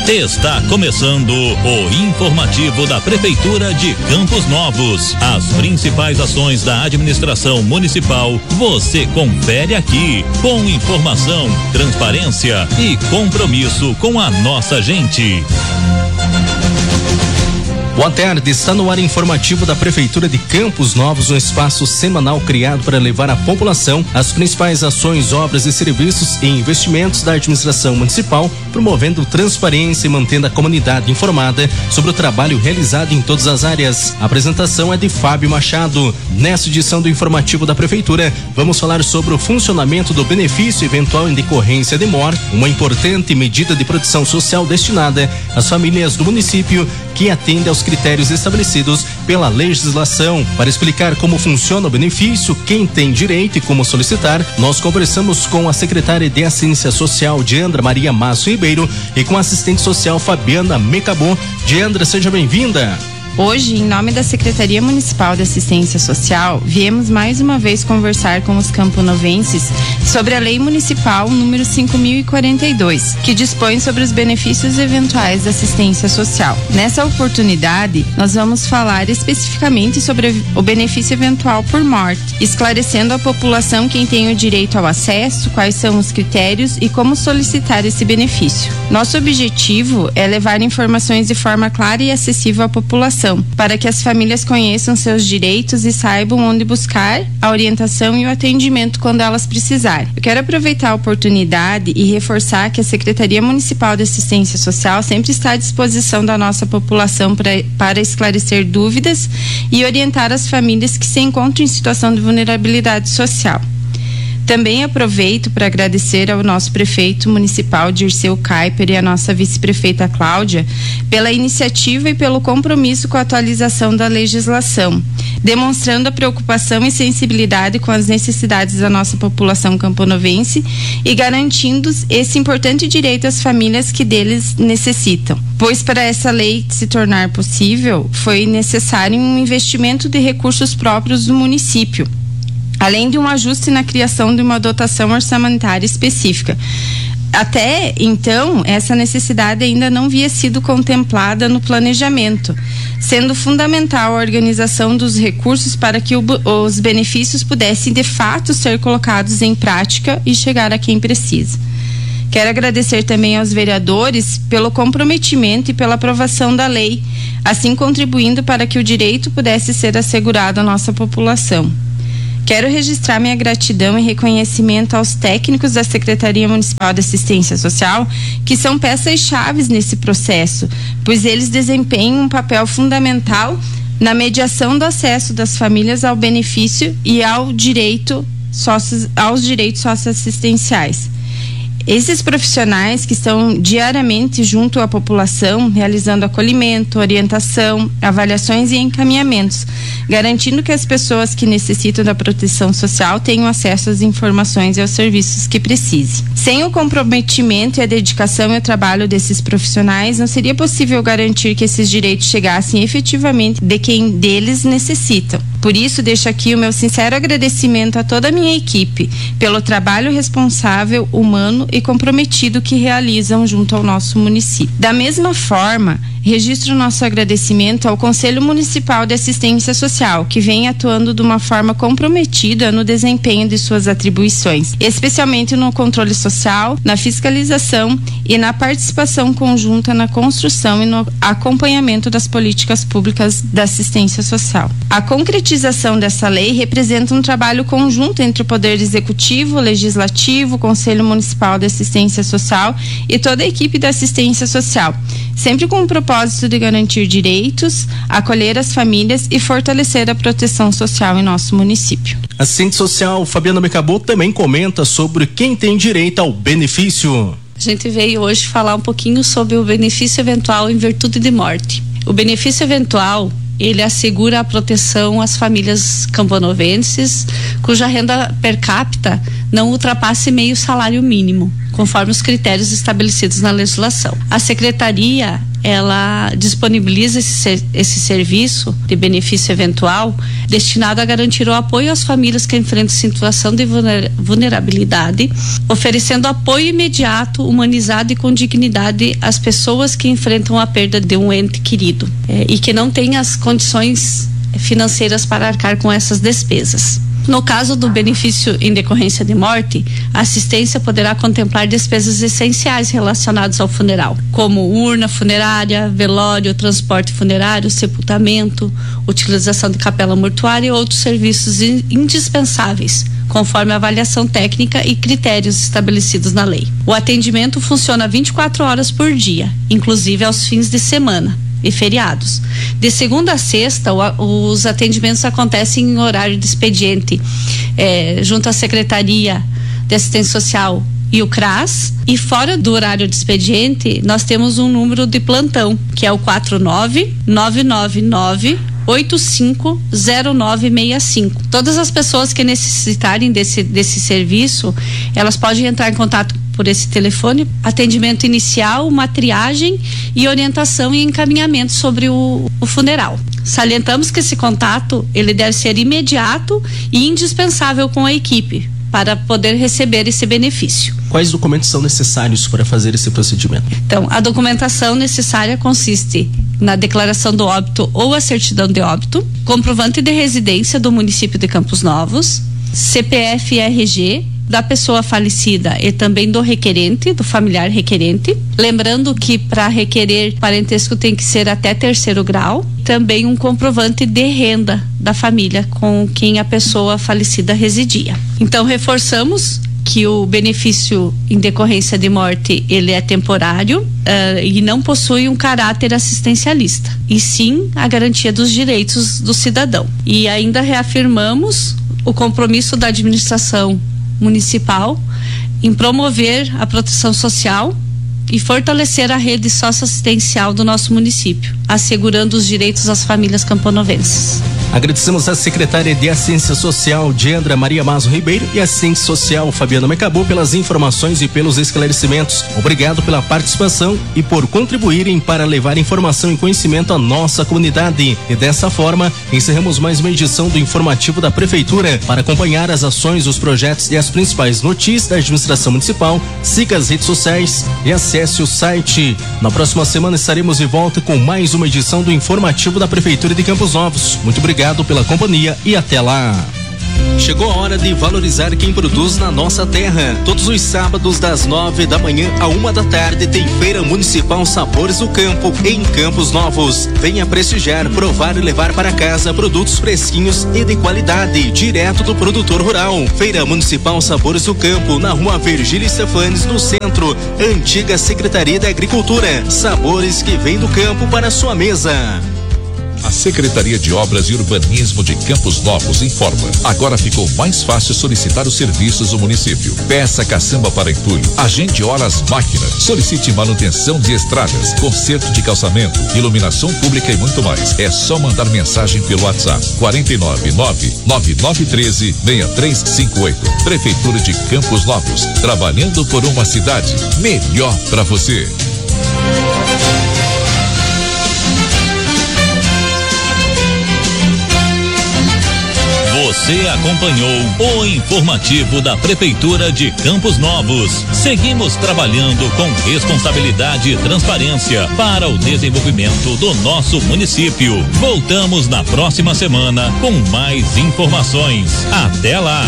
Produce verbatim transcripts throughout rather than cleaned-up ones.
Está começando o informativo da Prefeitura de Campos Novos. As principais ações da administração municipal você confere aqui, com informação, transparência e compromisso com a nossa gente. Boa tarde, está no ar informativo da Prefeitura de Campos Novos, um espaço semanal criado para levar à população as principais ações, obras e serviços e investimentos da administração municipal, promovendo transparência e mantendo a comunidade informada sobre o trabalho realizado em todas as áreas. A apresentação é de Fábio Machado. Nesta edição do informativo da Prefeitura, vamos falar sobre o funcionamento do benefício eventual em decorrência de morte, uma importante medida de proteção social destinada às famílias do município que atende aos critérios estabelecidos pela legislação. Para explicar como funciona o benefício, quem tem direito e como solicitar, nós conversamos com a secretária de Assistência Social, Diandra Maria Masso Ribeiro, e com a assistente social Fabiana Mecabô. Diandra, seja bem-vinda. Hoje, em nome da Secretaria Municipal de Assistência Social, viemos mais uma vez conversar com os camponovenses sobre a Lei Municipal número cinco mil e quarenta e dois, que dispõe sobre os benefícios eventuais da assistência social. Nessa oportunidade, nós vamos falar especificamente sobre o benefício eventual por morte, esclarecendo à população quem tem o direito ao acesso, quais são os critérios e como solicitar esse benefício. Nosso objetivo é levar informações de forma clara e acessível à população, para que as famílias conheçam seus direitos e saibam onde buscar a orientação e o atendimento quando elas precisarem. Eu quero aproveitar a oportunidade e reforçar que a Secretaria Municipal de Assistência Social sempre está à disposição da nossa população pra, para esclarecer dúvidas e orientar as famílias que se encontram em situação de vulnerabilidade social. Também aproveito para agradecer ao nosso prefeito municipal, Dirceu Kuiper, e à nossa vice-prefeita Cláudia, pela iniciativa e pelo compromisso com a atualização da legislação, demonstrando a preocupação e sensibilidade com as necessidades da nossa população camponovense e garantindo esse importante direito às famílias que deles necessitam. Pois para essa lei se tornar possível, foi necessário um investimento de recursos próprios do município, além de um ajuste na criação de uma dotação orçamentária específica. Até então, essa necessidade ainda não havia sido contemplada no planejamento, sendo fundamental a organização dos recursos para que o, os benefícios pudessem de fato ser colocados em prática e chegar a quem precisa. Quero agradecer também aos vereadores pelo comprometimento e pela aprovação da lei, assim contribuindo para que o direito pudesse ser assegurado à nossa população. Quero registrar minha gratidão e reconhecimento aos técnicos da Secretaria Municipal de Assistência Social, que são peças-chave nesse processo, pois eles desempenham um papel fundamental na mediação do acesso das famílias ao benefício e ao direito sócio, aos direitos socioassistenciais. Esses profissionais que estão diariamente junto à população, realizando acolhimento, orientação, avaliações e encaminhamentos, garantindo que as pessoas que necessitam da proteção social tenham acesso às informações e aos serviços que precisem. Sem o comprometimento e a dedicação e o trabalho desses profissionais, não seria possível garantir que esses direitos chegassem efetivamente de quem deles necessitam. Por isso, deixo aqui o meu sincero agradecimento a toda a minha equipe pelo trabalho responsável, humano e comprometido que realizam junto ao nosso município. Da mesma forma, registro nosso agradecimento ao Conselho Municipal de Assistência Social, que vem atuando de uma forma comprometida no desempenho de suas atribuições, especialmente no controle social, na fiscalização e na participação conjunta na construção e no acompanhamento das políticas públicas da assistência social. A concretização dessa lei representa um trabalho conjunto entre o Poder Executivo, Legislativo, Conselho Municipal de Assistência Social e toda a equipe da assistência social, sempre com o propósito de garantir direitos, acolher as famílias e fortalecer a proteção social em nosso município. A assistente social Fabiana Mecabô também comenta sobre quem tem direito ao benefício. A gente veio hoje falar um pouquinho sobre o benefício eventual em virtude de morte. O benefício eventual, ele assegura a proteção às famílias camponovenses cuja renda per capita não ultrapasse meio salário mínimo, conforme os critérios estabelecidos na legislação. A secretaria, ela disponibiliza esse, esse serviço de benefício eventual destinado a garantir o apoio às famílias que enfrentam situação de vulnerabilidade, oferecendo apoio imediato, humanizado e com dignidade às pessoas que enfrentam a perda de um ente querido é, e que não têm as condições financeiras para arcar com essas despesas. No caso do benefício em decorrência de morte, a assistência poderá contemplar despesas essenciais relacionadas ao funeral, como urna funerária, velório, transporte funerário, sepultamento, utilização de capela mortuária e outros serviços indispensáveis, conforme a avaliação técnica e critérios estabelecidos na lei. O atendimento funciona vinte e quatro horas por dia, inclusive aos fins de semana e feriados. De segunda a sexta, o, os atendimentos acontecem em horário de expediente, é, junto à Secretaria de Assistência Social e o C R A S, e fora do horário de expediente, nós temos um número de plantão, que é o quatro nove nove nove nove oito cinco zero nove seis cinco. Todas as pessoas que necessitarem desse, desse serviço, elas podem entrar em contato por esse telefone, atendimento inicial, uma triagem e orientação e encaminhamento sobre o, o funeral. Salientamos que esse contato, ele deve ser imediato e indispensável com a equipe para poder receber esse benefício. Quais documentos são necessários para fazer esse procedimento? Então, a documentação necessária consiste na declaração do óbito ou a certidão de óbito, comprovante de residência do município de Campos Novos, C P F e R G da pessoa falecida e também do requerente, do familiar requerente. Lembrando que para requerer parentesco tem que ser até terceiro grau. Também um comprovante de renda da família com quem a pessoa falecida residia. Então, reforçamos que o benefício em decorrência de morte, ele é temporário uh, e não possui um caráter assistencialista, e sim a garantia dos direitos do cidadão. E ainda reafirmamos o compromisso da administração municipal em promover a proteção social e fortalecer a rede socioassistencial do nosso município, assegurando os direitos às famílias camponovenses. Agradecemos à secretária de Assistência Social, Diandra Maria Mazo Ribeiro, e assistente social, Fabiana Mecabu, pelas informações e pelos esclarecimentos. Obrigado pela participação e por contribuírem para levar informação e conhecimento à nossa comunidade. E dessa forma, encerramos mais uma edição do Informativo da Prefeitura. Para acompanhar as ações, os projetos e as principais notícias da administração municipal, siga as redes sociais e acesse o site. Na próxima semana estaremos de volta com mais uma edição do Informativo da Prefeitura de Campos Novos. Muito obrigado pela companhia e até lá. Chegou a hora de valorizar quem produz na nossa terra. Todos os sábados, das nove da manhã a uma da tarde, tem Feira Municipal Sabores do Campo, em Campos Novos. Venha prestigiar, provar e levar para casa produtos fresquinhos e de qualidade, direto do produtor rural. Feira Municipal Sabores do Campo, na Rua Virgílio Stefanes, no centro. Antiga Secretaria da Agricultura. Sabores que vêm do campo para a sua mesa. A Secretaria de Obras e Urbanismo de Campos Novos informa. Agora ficou mais fácil solicitar os serviços do município. Peça caçamba para entulho, agende horas máquina, solicite manutenção de estradas, conserto de calçamento, iluminação pública e muito mais. É só mandar mensagem pelo WhatsApp quatro nove nove nove nove um três seis três cinco oito. Prefeitura de Campos Novos, trabalhando por uma cidade melhor para você. Você acompanhou o informativo da Prefeitura de Campos Novos. Seguimos trabalhando com responsabilidade e transparência para o desenvolvimento do nosso município. Voltamos na próxima semana com mais informações. Até lá!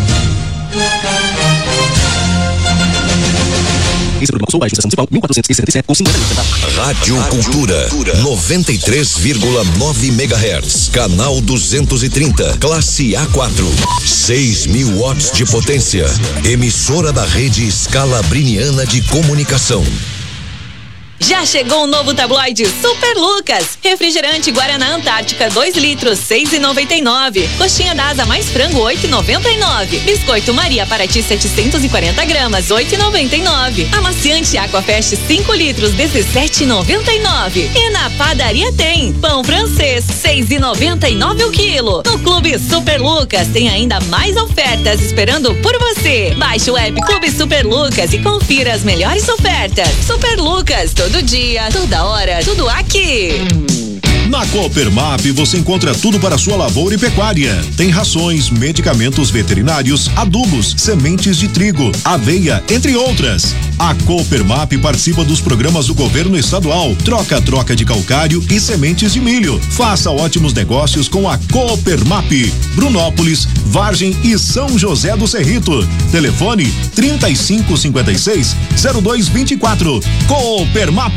Esse programa sou a Administração Municipal mil quatrocentos e sessenta e sete com cinquenta centavos. Rádio Cultura noventa e três vírgula nove megahertz, canal duzentos e trinta, classe A quatro, seis mil watts de potência, emissora da rede Scalabriniana de Comunicação. Já chegou o novo tabloide Super Lucas. Refrigerante Guaraná Antártica dois litros, seis e noventa e nove. Coxinha da Asa mais frango, oito e noventa e nove. Biscoito Maria Paraty setecentos e quarenta gramas, oito e noventa e nove. Amaciante Aquafest cinco litros, dezessete e noventa e nove. E na padaria tem pão francês, seis e noventa e nove o quilo. No Clube Super Lucas tem ainda mais ofertas esperando por você. Baixe o app Clube Super Lucas e confira as melhores ofertas. Super Lucas, todo dia, toda hora, tudo aqui. Na Coopermap você encontra tudo para sua lavoura e pecuária. Tem rações, medicamentos veterinários, adubos, sementes de trigo, aveia, entre outras. A Coopermap participa dos programas do governo estadual, troca-troca de calcário e sementes de milho. Faça ótimos negócios com a Coopermap. Brunópolis, Vargem e São José do Cerrito. Telefone trinta e cinco, cinquenta e seis, zero dois vinte e quatro. Coopermap.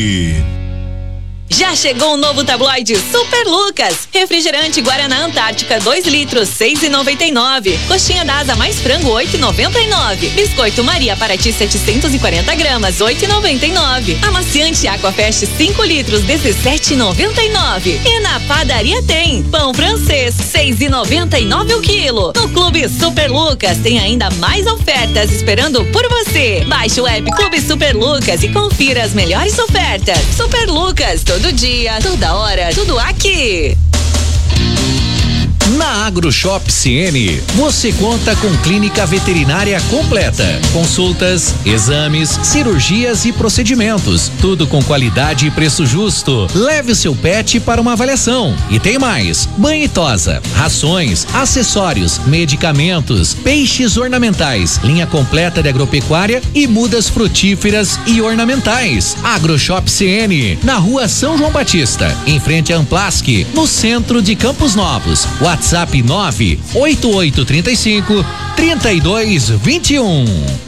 Já chegou o novo tabloide Super Lucas. Refrigerante Guaraná Antártica dois litros, seis e noventa e nove. Coxinha da Asa mais frango, oito e noventa e nove. Biscoito Maria Paraty setecentos e quarenta gramas, oito e noventa e nove. Amaciante Aquafest cinco litros, dezessete e noventa e nove. E na padaria tem pão francês, seis e noventa e nove o quilo. No Clube Super Lucas tem ainda mais ofertas esperando por você. Baixe o app Clube Super Lucas e confira as melhores ofertas. Super Lucas, todo dia, toda hora, tudo aqui. Na AgroShop C N, você conta com clínica veterinária completa, consultas, exames, cirurgias e procedimentos, tudo com qualidade e preço justo. Leve o seu pet para uma avaliação. E tem mais: banho e tosa, rações, acessórios, medicamentos, peixes ornamentais, linha completa de agropecuária e mudas frutíferas e ornamentais. AgroShop C N, na rua São João Batista, em frente à Amplask, no centro de Campos Novos. WhatsApp nove oito oito três cinco, três dois dois um.